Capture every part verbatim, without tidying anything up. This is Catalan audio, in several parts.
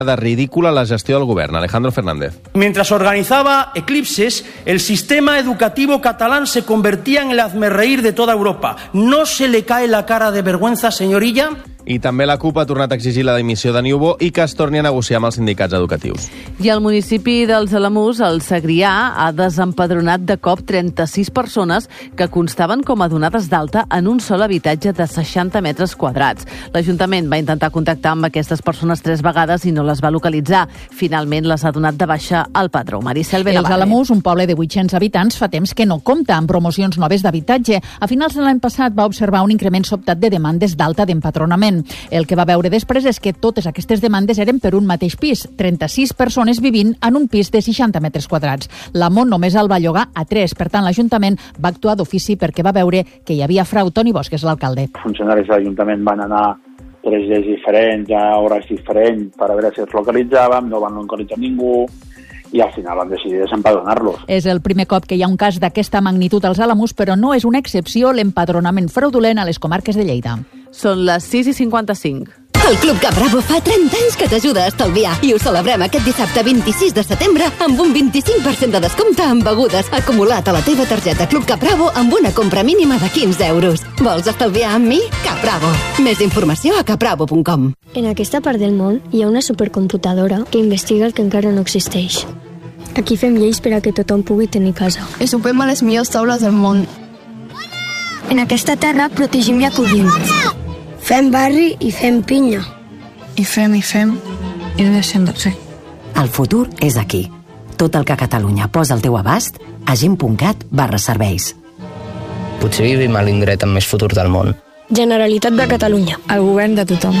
de ridícula la gestió del govern. Alejandro Fernández. Mientras organizaba eclipses, el sistema educativo catalán se convertía en el hazmerreír de toda Europa. ¿No se le cae la cara de vergüenza, señorilla? I també la CUP ha tornat a exigir la dimissió de Niubó i que es torni a negociar amb els sindicats educatius. I el municipi dels Alamús, el Segrià, ha desempadronat de cop trenta-sis persones que constaven com a donades d'alta en un sol habitatge de seixanta metres quadrats. L'Ajuntament va intentar contactar amb aquestes persones tres vegades i no les va localitzar. Finalment les ha donat de baixa al padró. Maricel Benavarre. Els Alamús, un poble de vuit-cents habitants, fa temps que no compta amb promocions noves d'habitatge. A finals de l'any passat va observar un increment sobtat de demandes d'alta d'empadronament. El que va veure després és que totes aquestes demandes eren per un mateix pis, trenta-sis persones vivint en un pis de seixanta metres quadrats. L'Amont només el va llogar a tres, per tant l'Ajuntament va actuar d'ofici perquè va veure que hi havia frau. Toni Bosch és l'alcalde. Els funcionaris de l'Ajuntament van anar tres dies diferents, a hores diferents, per a veure si els localitzàvem, no van localitzar ningú, i al final van decidir desempadronar-los. És el primer cop que hi ha un cas d'aquesta magnitud als Alamús, però no és una excepció l'empadronament fraudulent a les comarques de Lleida. Són les sis i cinquanta-cinc. El Club Capravo fa trenta anys que t'ajuda a estalviar i ho celebrem aquest dissabte vint-i-sis de setembre amb un vint-i-cinc per cent de descompte en begudes acumulat a la teva targeta Club Capravo amb una compra mínima de quinze euros. Vols estalviar amb mi? Capravo. Més informació a capravo punt com. En aquesta part del món hi ha una supercomputadora que investiga el que encara no existeix. Aquí fem lleis per a que tothom pugui tenir casa. I sopem a les millors taules del món. En aquesta terra protegim i acollim. Fem barri i fem pinya. I fem i fem i no deixem de fer. El futur és aquí. Tot el que Catalunya posa al teu abast a gent punt cat barra serveis. Potser vivim a l'indret amb més futur del món. Generalitat de Catalunya. El govern de tothom.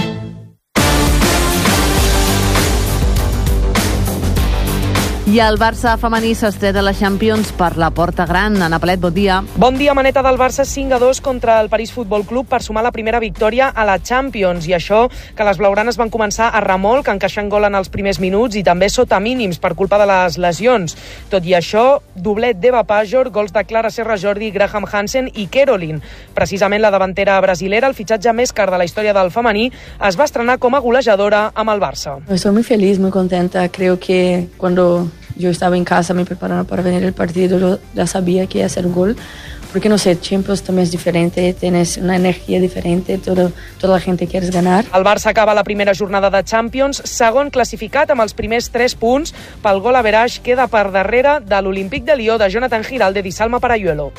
I el Barça femení s'estrena a la Champions per la porta gran. Ana Palet, bon dia. Bon dia, maneta del Barça cinc a dos contra el París Futbol Club per sumar la primera victòria a la Champions. I això que les blaugranes van començar a remolc, encaixant gol en els primers minuts i també sota mínims per culpa de les lesions. Tot i això, doblet d'Eva Pajor, gols de Clara Serra Jordi, Graham Hansen i Caroline. Precisament la davantera brasilera, el fitxatge més car de la història del femení, es va estrenar com a golejadora amb el Barça. Estoy muy feliz, muy contenta. Creo que cuando yo estaba en casa me preparando para venir el partido, yo ya sabía que iba a hacer un gol, porque no sé, Champions también es diferente, tienes una energía diferente, todo, toda la gente quiere ganar. El Barça acaba la primera jornada de Champions, segon classificat amb els primers tres punts, pel gol average queda per darrere de l'Olímpic de Lió de Jonathan Giralde i Salma Parayuelo.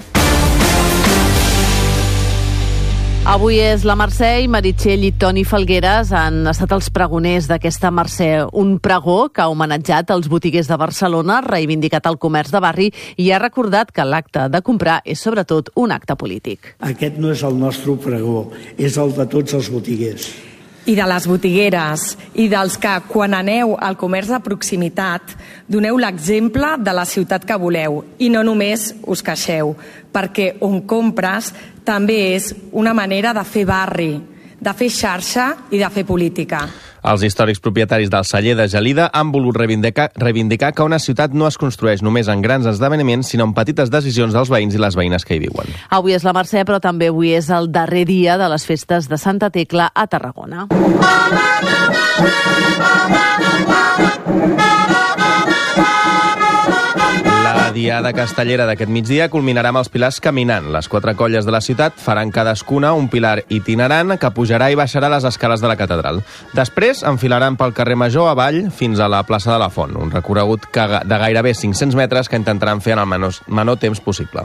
Avui és la Mercè i Meritxell i Toni Falgueres han estat els pregoners d'aquesta Mercè, un pregó que ha homenatjat els botiguers de Barcelona, reivindicat el comerç de barri i ha recordat que l'acte de comprar és sobretot un acte polític. Aquest no és el nostre pregó, és el de tots els botiguers. I de les botigueres i dels que, quan aneu al comerç de proximitat, doneu l'exemple de la ciutat que voleu i no només us queixeu, perquè on compres també és una manera de fer barri, de fer xarxa i de fer política. Els històrics propietaris del celler de Gelida han volgut reivindicar, reivindicar que una ciutat no es construeix només en grans esdeveniments, sinó en petites decisions dels veïns i les veïnes que hi viuen. Avui és la Mercè, però també avui és el darrer dia de les festes de Santa Tecla a Tarragona. La diada castellera d'aquest migdia culminarà amb els pilars caminant. Les quatre colles de la ciutat faran cadascuna un pilar itinerant que pujarà i baixarà les escales de la catedral. Després enfilaran pel carrer Major avall fins a la plaça de la Font, un recorregut de gairebé cinc-cents metres que intentaran fer en el menor, menor temps possible.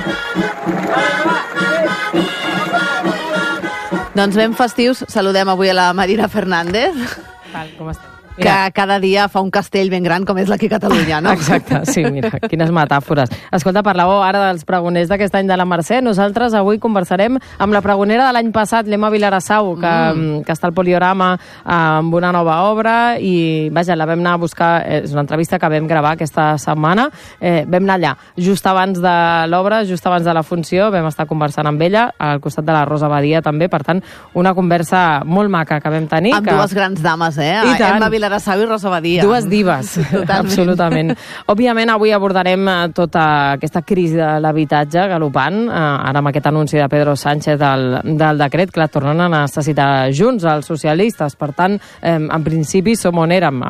Doncs ben festius, saludem avui a la Marina Fernández. Val, com estàs? Que mira, cada dia fa un castell ben gran com és l'aquí a Catalunya, no? Exacte, sí, mira, quines metàfores. Escolta, parlàveu ara dels pregoners d'aquest any de la Mercè. Nosaltres avui conversarem amb la pregonera de l'any passat, l'Emma Vilarassau, que, mm. que està al Poliorama amb una nova obra i, vaja, la vam anar a buscar, és una entrevista que vam gravar aquesta setmana, eh, vam anar allà just abans de l'obra, just abans de la funció, vam estar conversant amb ella, al costat de la Rosa Badia també, per tant, una conversa molt maca que vam tenir. Amb que... dues grans dames, eh? I tant. Emma Vilarassau Vilarasau i Rosa Badia. Dues divas, absolutament. Òbviament, avui abordarem tota aquesta crisi de l'habitatge galopant, ara amb aquest anunci de Pedro Sánchez del, del decret que la tornen a necessitar junts, els socialistes. Per tant, en principi som on érem,